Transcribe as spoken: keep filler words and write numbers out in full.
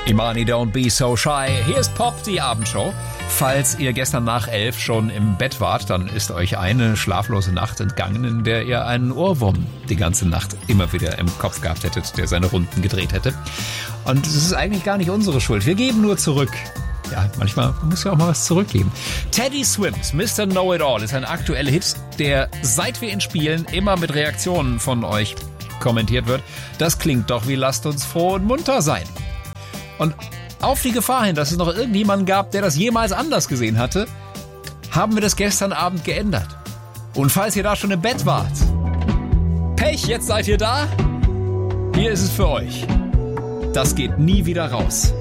Imani, don't be so shy. Hier ist Pop, die Abendshow. Falls ihr gestern nach elf schon im Bett wart, dann ist euch eine schlaflose Nacht entgangen, in der ihr einen Ohrwurm die ganze Nacht immer wieder im Kopf gehabt hättet, der seine Runden gedreht hätte. Und es ist eigentlich gar nicht unsere Schuld. Wir geben nur zurück. Ja, manchmal muss ja auch mal was zurückgeben. Teddy Swims, Mister Know-It-All ist ein aktueller Hit, der, seit wir ihn spielen, immer mit Reaktionen von euch kommentiert wird. Das klingt doch wie lasst uns froh und munter sein. Und auf die Gefahr hin, dass es noch irgendjemanden gab, der das jemals anders gesehen hatte, haben wir das gestern Abend geändert. Und falls ihr da schon im Bett wart, Pech, jetzt seid ihr da. Hier ist es für euch. Das geht nie wieder raus.